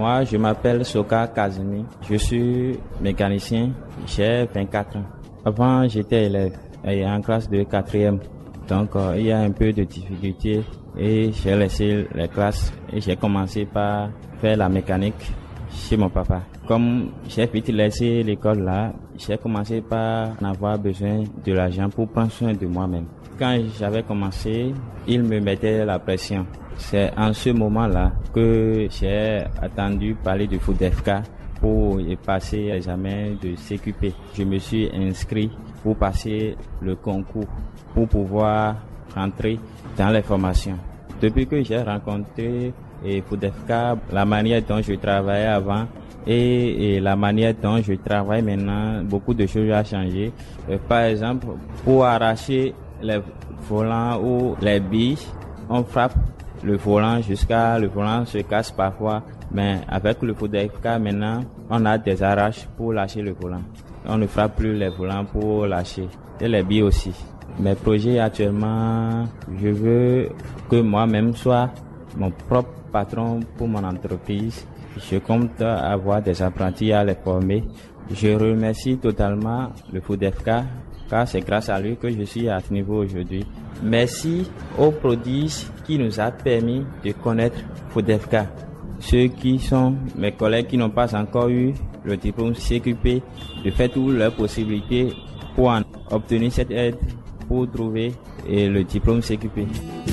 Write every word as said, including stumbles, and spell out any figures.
Moi, je m'appelle Soka Kazumi. Je suis mécanicien. J'ai vingt-quatre ans. Avant, j'étais élève et en classe de quatrième. Donc, euh, il y a un peu de difficulté et j'ai laissé les classes et j'ai commencé par faire la mécanique chez mon papa. Comme j'ai vite laissé l'école là, j'ai commencé par en avoir besoin de l'argent pour prendre soin de moi-même. Quand j'avais commencé, il me mettait la pression. C'est en ce moment-là que j'ai attendu parler de FOODEFCA pour y passer l'examen de C Q P. Je me suis inscrit pour passer le concours, pour pouvoir rentrer dans les formations. Depuis que j'ai rencontré FOODEFCA, la manière dont je travaillais avant et, et la manière dont je travaille maintenant, beaucoup de choses ont changé. Euh, par exemple, pour arracher les volants ou les billes, on frappe le volant jusqu'à le volant se casse parfois, mais avec le FOODEFCA maintenant, on a des arraches pour lâcher le volant. On ne frappe plus les volants pour lâcher et les billes aussi. Mes projets actuellement, je veux que moi-même soit mon propre patron pour mon entreprise. Je compte avoir des apprentis à les former. Je remercie totalement le FOODEFCA car c'est grâce à lui que je suis à ce niveau aujourd'hui. Merci aux prodiges qui nous a permis de connaître FOODEFCA. Ceux qui sont mes collègues qui n'ont pas encore eu le diplôme C Q P, de faire toutes leurs possibilités pour en obtenir cette aide pour trouver le diplôme C Q P.